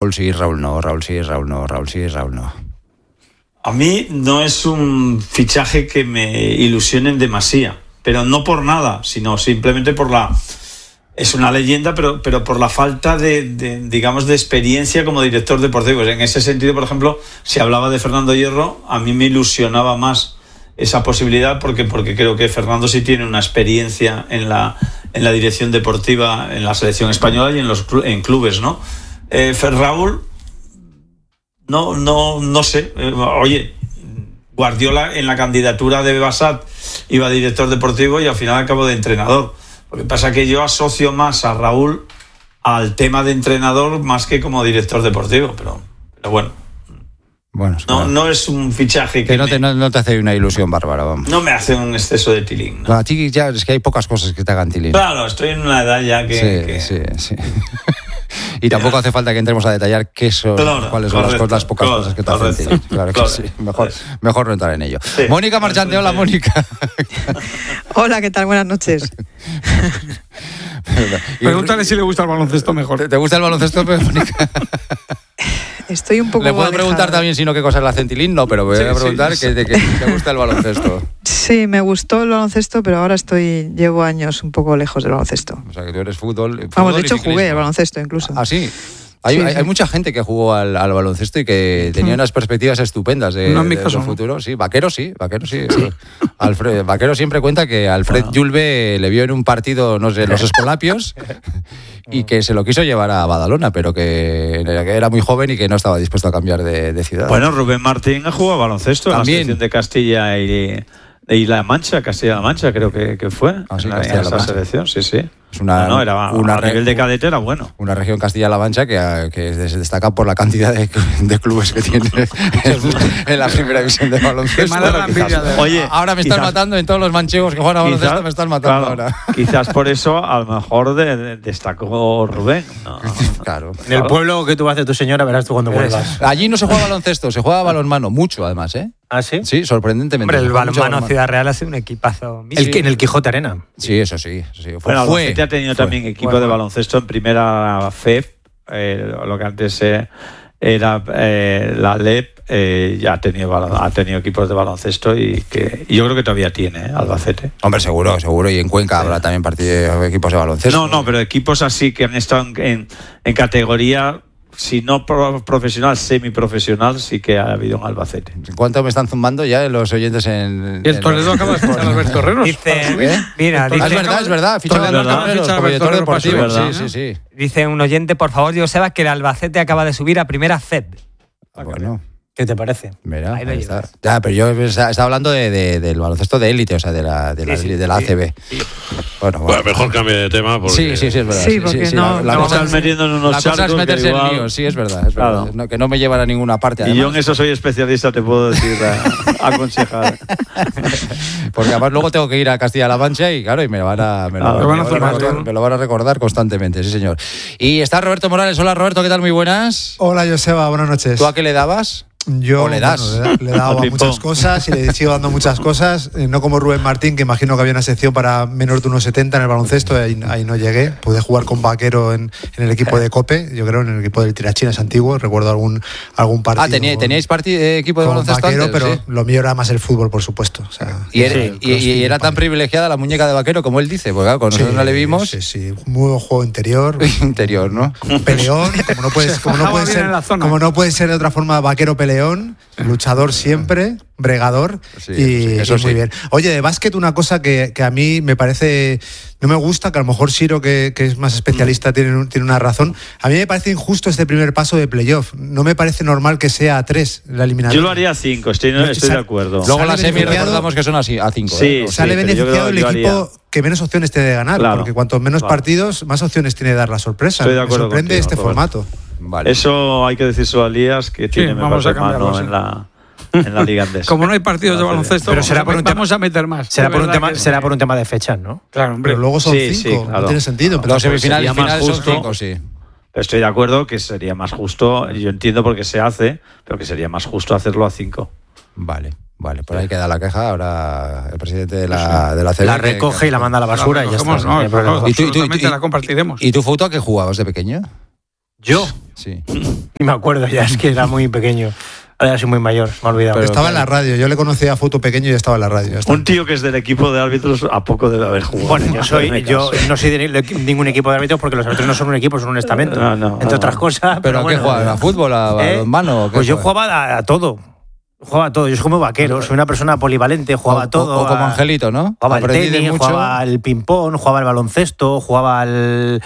Raúl sí, Raúl no, Raúl sí, Raúl no, Raúl sí, Raúl no. A mí no es un fichaje que me ilusione en demasía, pero no por nada, sino simplemente por la... Es una leyenda, pero por la falta digamos, de experiencia como director deportivo. En ese sentido, por ejemplo, si hablaba de Fernando Hierro, a mí me ilusionaba más esa posibilidad porque creo que Fernando sí tiene una experiencia en la dirección deportiva en la selección española y en clubes, ¿no? Raúl, no sé. Oye, Guardiola en la candidatura de Bassat iba a director deportivo y al final acabó de entrenador. Lo que pasa es que yo asocio más a Raúl al tema de entrenador más que como director deportivo, pero bueno. Bueno, no es un fichaje que no te hace una ilusión bárbara, vamos. No me hace un exceso de tilín, ¿no? A ti ya es que hay pocas cosas que te hagan tilín. Claro, estoy en una edad ya que... Sí. Y tampoco hace falta que entremos a detallar cuáles son las pocas cosas que te hacen tilín. Claro que sí. Mejor no entrar en ello. Sí, Mónica Marchante, hola Mónica. Hola, ¿qué tal? Buenas noches. Pregúntale si le gusta el baloncesto mejor. ¿Te gusta el baloncesto, Mónica? Estoy un poco... Le puedo preguntar también si no qué cosas le hacen tilín, no, pero voy a preguntar que te gusta el baloncesto. Sí, me gustó el baloncesto, pero ahora llevo años un poco lejos del baloncesto. O sea, que tú eres fútbol. Vamos, de hecho jugué al baloncesto incluso. ¿Ah, sí? Hay mucha gente que jugó al baloncesto y que tenía unas perspectivas estupendas de su futuro. Sí, Vaquero sí. Vaquero siempre cuenta que Alfred Yulbe le vio en un partido, no sé, los Escolapios y que se lo quiso llevar a Badalona, pero que era muy joven y que no estaba dispuesto a cambiar de ciudad. Bueno, Rubén Martín ha jugado baloncesto también en la selección de Castilla y La Mancha, Castilla-La Mancha creo que fue. Sí, en esa selección, sí. Es a nivel de cadete era bueno. Una región Castilla-La Mancha que se destaca por la cantidad de clubes que tiene en la primera división de baloncesto. Oye, ahora me están matando en todos los manchegos que juegan a baloncesto, me están matando ahora. Quizás por eso a lo mejor destacó Rubén. No. Claro. En el pueblo que tú vas de tu señora verás tú cuando vuelvas. Allí no se juega baloncesto, se juega balonmano, mucho además, ¿eh? ¿Ah, sí? Sí, sorprendentemente. Hombre, el balonmano Ciudad Real ha sido un equipazo. En el Quijote Arena. Sí, eso sí. Bueno, Albacete ha tenido también equipo de baloncesto en primera FEF, lo que antes era la LEP, ya ha tenido equipos de baloncesto y yo creo que todavía tiene Albacete. Hombre, seguro. Y en Cuenca habrá también equipos de baloncesto. No, pero equipos así que han estado en categoría... Si no profesional, semiprofesional, sí que ha habido en Albacete. ¿Cuánto me están zumbando ya los oyentes en... Y el Toledo acaba de fichar a Alberto Herreros. Es verdad, fichar a Alberto Herreros como director deportivo. Sí. Dice un oyente, por favor, Joseba, que el Albacete acaba de subir a primera FED. Bueno... ¿Qué te parece? Mira, ahí está. Ya, pero yo estaba hablando del baloncesto de élite, o sea, de la ACB. Sí. Bueno, mejor cambie de tema. Porque... Sí, es verdad. Sí, porque la cosa es metiendo en unos charcos. La cosa es meterse en líos, sí, es verdad. Claro. No, que no me llevan a ninguna parte. Además. Y yo en eso soy especialista, te puedo decir, aconsejar. Porque además luego tengo que ir a Castilla-La Mancha y claro, y me lo van a recordar constantemente, sí, señor. Y está Roberto Morales. Hola, Roberto, ¿qué tal? Muy buenas. Hola, Joseba, buenas noches. ¿Tú a qué le dabas? Yo le das. Le he dado a muchas cosas y le sigo dando muchas cosas, no como Rubén Martín, que imagino que había una sección para menos de 1,70 en el baloncesto, ahí no llegué. Pude jugar con Vaquero en el equipo de Cope, yo creo, en el equipo del Tirachinas antiguo, recuerdo algún partido. ¿teníais equipo de baloncesto Vaquero, antes? pero sí. Lo mío era más el fútbol, por supuesto. O sea, y era tan privilegiada la muñeca de Vaquero como él dice, porque claro, con nosotros no le vimos. Sí, muy buen juego interior. Interior, ¿no? Peleón, como no puede ser de otra forma, Vaquero peleón. Luchador siempre, bregador eso muy bien. Oye, de básquet una cosa que a mí me parece, no me gusta, que a lo mejor Siro, que es más especialista, tiene una razón. A mí me parece injusto este primer paso de playoff. No me parece normal que sea a 3 la eliminatoria. Yo lo haría a 5, estoy de acuerdo. Luego la semi recordamos que son así, a 5. Sí, sale beneficiado el equipo que menos opciones tiene de ganar, porque cuantos menos partidos, más opciones tiene de dar la sorpresa. Estoy de acuerdo. Me sorprende contigo, este formato. Vale. Eso hay que decírselo a Lías, que tiene mano en la Liga Andesa. Como no hay partidos de baloncesto, pero vamos a meter más. Será por un tema de fechas, ¿no? Claro, hombre. Pero luego son 5, no tiene sentido. Pero semifinales y finales son 5, sí. Pero estoy de acuerdo que sería más justo, yo entiendo por qué se hace, pero que sería más justo hacerlo a 5. Vale, por ahí queda la queja. Ahora el presidente de la CB la recoge y la manda a la basura y ya está. Y tú la compartiremos. ¿Y tu foto a qué jugabas de pequeño? Yo Sí. Y me acuerdo ya, es que era muy pequeño. Ahora soy muy mayor, me he olvidado. Pero estaba en la radio, yo le conocía a Foto pequeño y estaba en la radio. Un tío que es del equipo de árbitros, ¿a poco debe haber jugado? Bueno, yo no soy de ningún equipo de árbitros porque los árbitros no son un equipo, son un estamento. Entre otras cosas. ¿Pero a qué jugabas? ¿A fútbol? ¿A balonmano? Pues yo jugaba a todo. Jugaba a todo, yo soy como vaquero, soy una persona polivalente, jugaba a todo. O como Angelito, ¿no? Jugaba al tenis, jugaba al ping-pong, jugaba al baloncesto, jugaba al...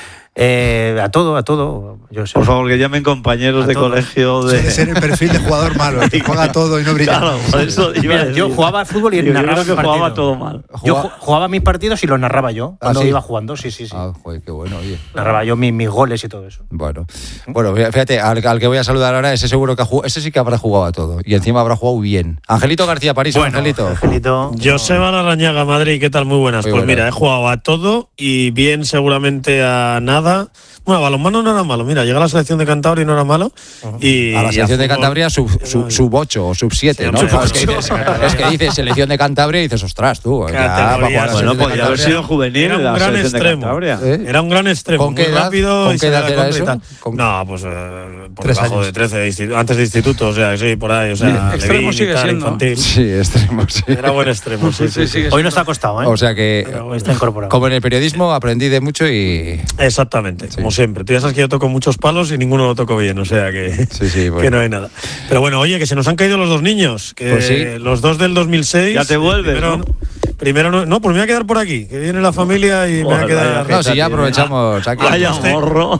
a todo. Yo sé. Por favor, que llamen compañeros de colegio. Suele ser el perfil de jugador malo, que juega todo y no brilla. Claro, por eso yo jugaba al fútbol y narraba que jugaba todo mal. Yo jugaba mis partidos y los narraba yo cuando iba jugando, sí. Ah, joder, qué bueno, oye. Narraba yo mis goles y todo eso. Bueno, fíjate, al que voy a saludar ahora, ese seguro que ha jugado, ese sí que habrá jugado a todo. Y encima habrá jugado bien. Angelito García París, bueno, Angelito. Joseba Larrañaga, Madrid, ¿qué tal? Muy buenas. Pues mira, he jugado a todo y bien seguramente a nada. Bueno, balonmano no era malo. Mira, llega a la selección de Cantabria y no era malo. Y a la selección de Cantabria sub 8 o sub 7, ¿no? Es que dices selección de Cantabria y dices, ostras, tú. Bueno, podría haber sido juvenil. Era un gran extremo. Era un gran extremo. ¿Con qué edad? Rápido. ¿Con qué edad era eso? No, pues por debajo de 13, antes de instituto, o sea, sí, por ahí. O sea, extremo sigue siendo. Infantil. Sí, extremo, sí. Era buen extremo, sí. Hoy nos ha costado, ¿eh? O sea que, está incorporado. Como en el periodismo, aprendí de mucho y... Exactamente, como siempre. Tú ya sabes que yo toco muchos palos y ninguno lo toco bien, o sea que, que no hay nada. Pero bueno, oye, que se nos han caído los dos niños, que pues los dos del 2006. Ya te vuelves, Primero no, pues me voy a quedar por aquí, que viene la familia y me voy a quedar... No, si ya aprovechamos aquí. Vaya morro.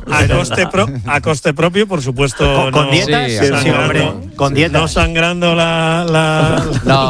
A coste propio, por supuesto. ¿Con dietas? Sí, hombre. Con dietas. No sangrando la No.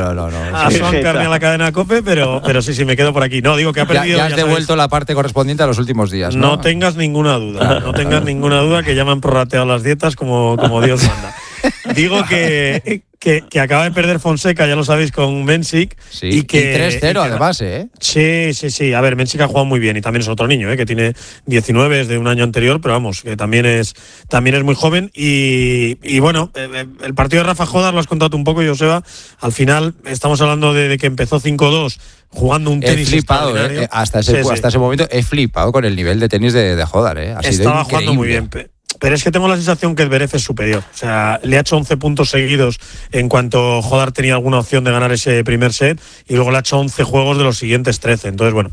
a Son Carne a la cadena COPE, pero sí, me quedo por aquí. No, digo que ha perdido... Ya has devuelto la parte correspondiente a los últimos días, ¿no? No tengas ninguna duda. No tengas ninguna duda que ya me han prorrateado las dietas como Dios manda. Digo que acaba de perder Fonseca, ya lo sabéis, con Mensik. Sí, y 3-0 además, ¿eh? Sí. A ver, Mensik ha jugado muy bien y también es otro niño, que tiene 19, es de un año anterior, pero vamos, que también es muy joven. Y bueno, el partido de Rafa Jodar lo has contado un poco, Joseba. Al final estamos hablando de que empezó 5-2 jugando un tenis extraordinario. Hasta ese momento he flipado con el nivel de tenis de Jodar, ¿eh? Estaba jugando muy bien. Pero es que tengo la sensación que Zverev es superior. O sea, le ha hecho 11 puntos seguidos en cuanto Jodar tenía alguna opción de ganar ese primer set y luego le ha hecho 11 juegos de los siguientes 13. Entonces, bueno,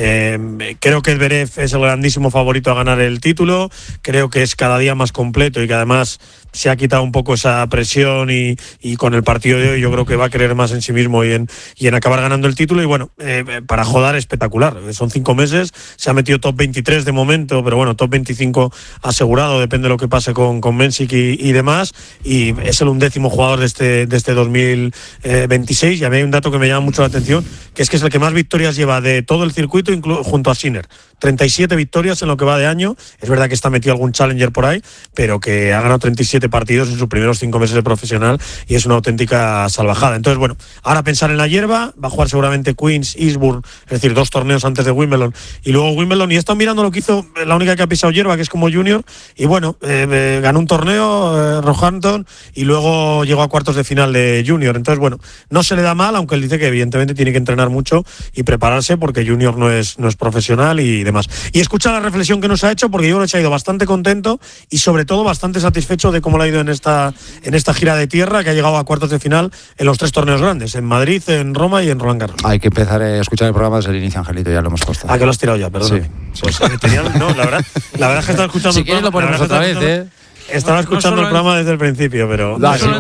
creo que Zverev es el grandísimo favorito a ganar el título. Creo que es cada día más completo y que además se ha quitado un poco esa presión y con el partido de hoy yo creo que va a creer más en sí mismo y en acabar ganando el título. Y bueno, para Jodar espectacular. Son 5 meses, se ha metido top 23 de momento, pero bueno, top 25 asegurado, depende de lo que pase con Mensik y demás, y es el 11º jugador de este 2026. Y a mí hay un dato que me llama mucho la atención, que es el que más victorias lleva de todo el circuito junto a Sinner. 37 victorias en lo que va de año. Es verdad que está metido algún challenger por ahí, pero que ha ganado 37 partidos en sus primeros 5 meses de profesional y es una auténtica salvajada. Entonces, bueno, ahora pensar en la hierba, va a jugar seguramente Queens, Eastbourne, es decir, 2 torneos antes de Wimbledon y luego Wimbledon. Y he estado mirando lo que hizo la única que ha pisado hierba, que es como junior, y bueno, ganó un torneo, Roehampton, y luego llegó a cuartos de final de junior. Entonces, bueno, no se le da mal, aunque él dice que evidentemente tiene que entrenar mucho y prepararse porque junior no es profesional y demás. Y escucha la reflexión que nos ha hecho, porque yo creo que se ha ido bastante contento y sobre todo bastante satisfecho de cómo le ha ido en esta gira de tierra, que ha llegado a cuartos de final en los 3 torneos grandes, en Madrid, en Roma y en Roland Garros. Hay que empezar a escuchar el programa desde el inicio, Angelito, ya lo hemos puesto. Que lo has tirado ya, perdón. Sí. Pues no, la verdad es que estaba escuchando. Si quieres lo ponemos otra vez, Estaba escuchando el programa desde el principio, pero...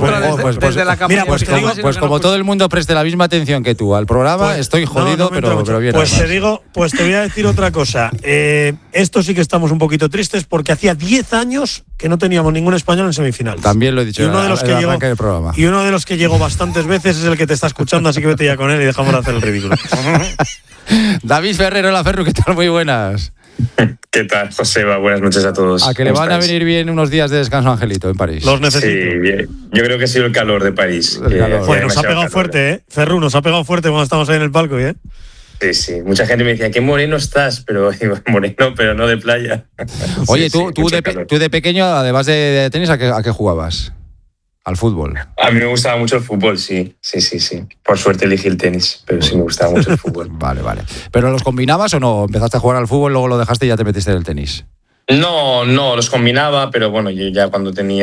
Pues como todo el mundo preste la misma atención que tú al programa, estoy jodido, pero bien. Pues te voy a decir otra cosa. Esto sí que estamos un poquito tristes porque hacía 10 años que no teníamos ningún español en semifinales. También lo he dicho en el arranque del programa. Y uno de los que llegó bastantes veces es el que te está escuchando, así que vete ya con él y dejamos de hacer el ridículo. David Ferrero, la Ferru, ¿qué tal? Muy buenas. ¿Qué tal, Joseba? Buenas noches a todos. ¿A que le van a venir bien unos días de descanso, Angelito, en París? Los necesito. Sí, bien. Yo creo que ha sido el calor de París. Bueno, nos ha pegado fuerte, ¿eh? Ferru, nos ha pegado fuerte cuando estamos ahí en el palco, ¿eh? Sí. Mucha gente me decía, qué moreno estás, pero moreno, pero no de playa. Oye, tú de pequeño, además de tenis, ¿a qué jugabas? ¿Al fútbol? A mí me gustaba mucho el fútbol, sí. Por suerte elegí el tenis, pero sí me gustaba mucho el fútbol. Vale. ¿Pero los combinabas o no? ¿Empezaste a jugar al fútbol, luego lo dejaste y ya te metiste en el tenis? No, los combinaba, pero bueno, yo ya cuando tenía